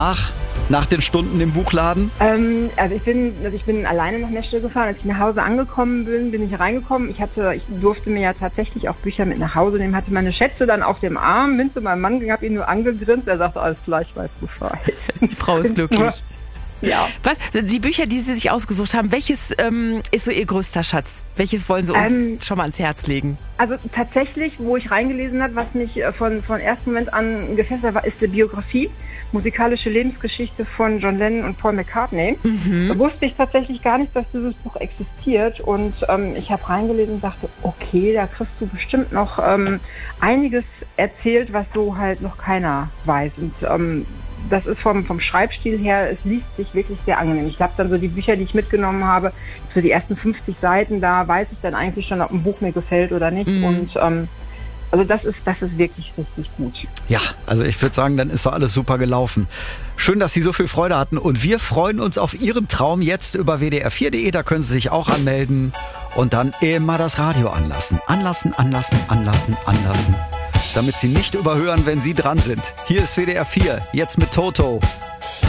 Ach, nach den Stunden im Buchladen? Also ich bin alleine nach Nashville gefahren. Als ich nach Hause angekommen bin ich reingekommen. Ich durfte mir ja tatsächlich auch Bücher mit nach Hause nehmen, hatte meine Schätze dann auf dem Arm, bin zu meinem Mann gegangen, hab ihn nur angegrinst. Er sagte, alles klar, ich weiß Bescheid. Die Frau ist glücklich. Ja. Was? Die Bücher, die Sie sich ausgesucht haben, welches ist so Ihr größter Schatz? Welches wollen Sie uns schon mal ans Herz legen? Also tatsächlich, wo ich reingelesen habe, was mich von ersten Moment an gefesselt war, ist die Biografie. Musikalische Lebensgeschichte von John Lennon und Paul McCartney. Da wusste ich tatsächlich gar nicht, dass dieses Buch existiert. Und ich habe reingelesen und dachte, okay, da kriegst du bestimmt noch einiges erzählt, was so halt noch keiner weiß. Und das ist vom Schreibstil her, es liest sich wirklich sehr angenehm. Ich glaube dann so die Bücher, die ich mitgenommen habe, so die ersten 50 Seiten, da weiß ich dann eigentlich schon, ob ein Buch mir gefällt oder nicht. Und also das ist wirklich richtig gut. Ja, also ich würde sagen, dann ist doch alles super gelaufen. Schön, dass Sie so viel Freude hatten und wir freuen uns auf Ihren Traum jetzt über wdr4.de, da können Sie sich auch anmelden und dann immer das Radio anlassen. Anlassen, damit Sie nicht überhören, wenn Sie dran sind. Hier ist WDR 4, jetzt mit Toto.